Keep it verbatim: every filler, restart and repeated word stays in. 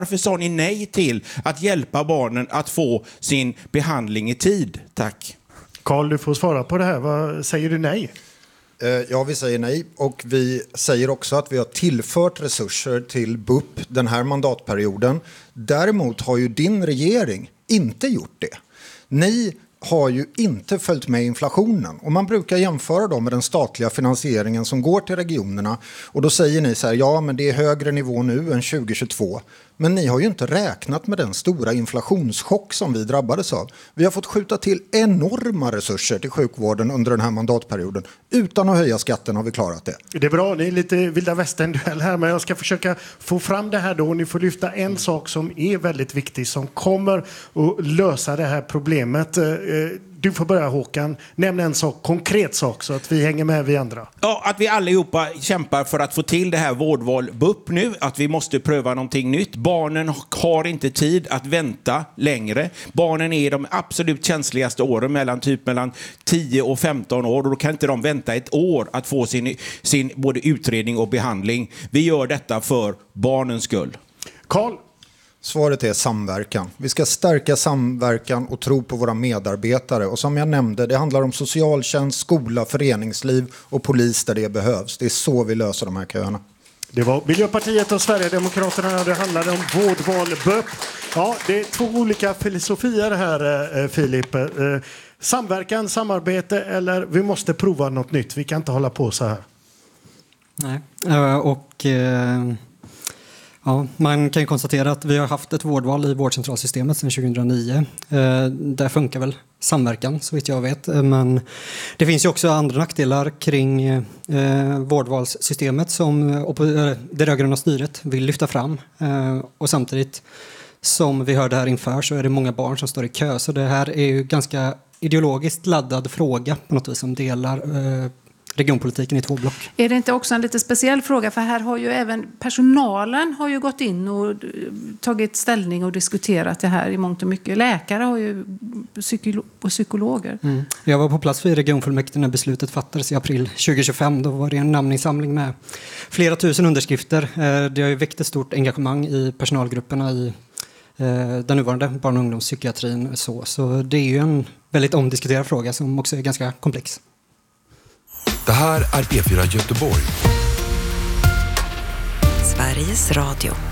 Varför sa ni nej till att hjälpa barnen att få sin behandling i tid? Tack. Carl, du får svara på det här. Vad säger du nej? Ja, vi säger nej, och vi säger också att vi har tillfört resurser till B U P den här mandatperioden. Däremot har ju din regering inte gjort det. Ni har ju inte följt med inflationen, och man brukar jämföra dem med den statliga finansieringen som går till regionerna, och då säger ni så här, ja men det är högre nivå nu än tjugohundratjugotvå, men ni har ju inte räknat med den stora inflationschock som vi drabbades av. Vi har fått skjuta till enorma resurser till sjukvården under den här mandatperioden. Utan att höja skatten har vi klarat det. Det är bra, det är lite vilda västern-duell här, men jag ska försöka få fram det här då. Ni får lyfta en sak som är väldigt viktig, som kommer att lösa det här problemet. Du får börja, Håkan. Nämn en sak, konkret sak, så att vi hänger med vi andra. Ja, att vi allihopa kämpar för att få till det här vårdval B U P nu. Att vi måste pröva någonting nytt. Barnen har inte tid att vänta längre. Barnen är i de absolut känsligaste åren, mellan typ mellan tio och femton år. Och då kan inte de vänta ett år att få sin, sin både utredning och behandling. Vi gör detta för barnens skull. Carl? Svaret är samverkan. Vi ska stärka samverkan och tro på våra medarbetare. Och som jag nämnde, det handlar om socialtjänst, skola, föreningsliv och polis där det behövs. Det är så vi löser de här köerna. Det var Miljöpartiet och Sverigedemokraterna. Det handlade om vårdval B U P. Ja, det är två olika filosofier här, Filip. Samverkan, samarbete, eller vi måste prova något nytt. Vi kan inte hålla på så här. Nej, och... Ja, man kan ju konstatera att vi har haft ett vårdval i vårdcentralsystemet sedan tjugohundranio. Eh, där funkar väl samverkan, så vitt jag vet. Men det finns ju också andra nackdelar kring eh, vårdvalssystemet som eh, det rödgröna styret vill lyfta fram. Eh, och samtidigt, som vi hörde här inför, så är det många barn som står i kö. Så det här är ju ganska ideologiskt laddad fråga på något vis, som delar eh, regionpolitiken i två block. Är det inte också en lite speciell fråga? För här har ju även personalen har ju gått in och tagit ställning och diskuterat det här i mångt och mycket. Läkare har ju psykolo- och psykologer. Mm. Jag var på plats vid regionfullmäktige när beslutet fattades i april tjugohundratjugofem. Då var det en namninsamling med flera tusen underskrifter. Det har ju väckt ett stort engagemang i personalgrupperna i den nuvarande barn- och ungdomspsykiatrin. Så, så det är ju en väldigt omdiskuterad fråga som också är ganska komplex. Det här är P fyra Göteborg. Sveriges Radio.